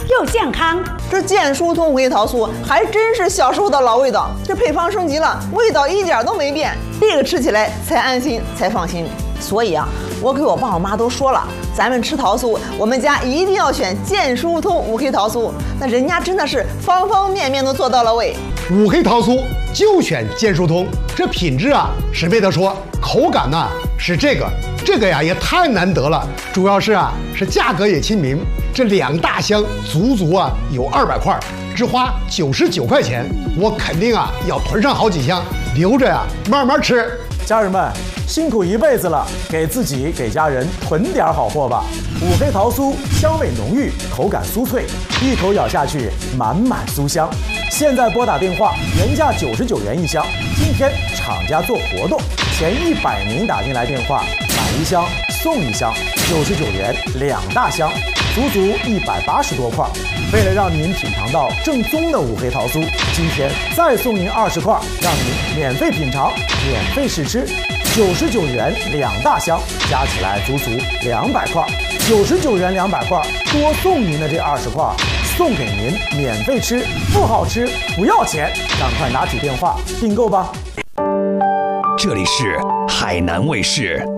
又健康。 这健舒通五黑桃酥还真是小时候的老味道，这配方升级了，味道一点都没变，这个吃起来才安心才放心。所以啊，我给我爸我妈都说了，咱们吃桃酥，我们家一定要选健舒通五黑桃酥。那人家真的是方方面面都做到了位。 五黑桃酥就选健舒通，这品质啊是没得说，口感呢是这个呀也太难得了，主要是价格也亲民，这2大箱足足有200块，只花99块钱，我肯定要囤上好几箱，留着慢慢吃。 家人们辛苦一辈子了，给自己给家人囤点好货吧。五黑桃酥香味浓郁，口感酥脆，一口咬下去满满酥香。现在拨打电话，原价99元一箱，今天厂家做活动，前100名打进来电话买1箱送1箱，99元2大箱，足足180多块。为了让您品尝到正宗的五黑桃酥，今天再送您20块，让您免费品尝，免费试吃。99元2大箱，加起来足足200块。99元200块，多送您的这20块，送给您免费吃，不好吃不要钱，赶快拿起电话订购吧。 这里是海南卫视。